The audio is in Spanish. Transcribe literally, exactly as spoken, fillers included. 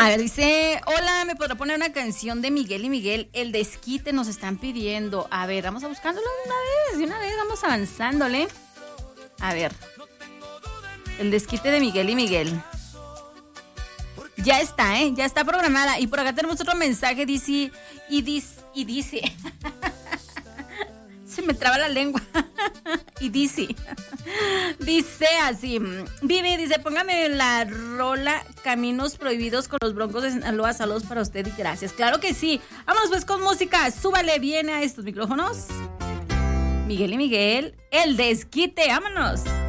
A ver, dice, hola, ¿me podrá poner una canción de Miguel y Miguel? El desquite nos están pidiendo. A ver, vamos a buscándolo de una vez, de una vez, vamos avanzándole. A ver, el desquite de Miguel y Miguel. Ya está, ¿eh? Ya está programada. Y por acá tenemos otro mensaje, dice, y dice, y dice, se me traba la lengua. Y dice, dice así, Vivi, dice, póngame la rola Caminos Prohibidos con los Broncos de Sinaloa. Saludos para usted y gracias. Claro que sí. Vamos pues con música. Súbale bien a estos micrófonos. Miguel y Miguel, el desquite. Vámonos.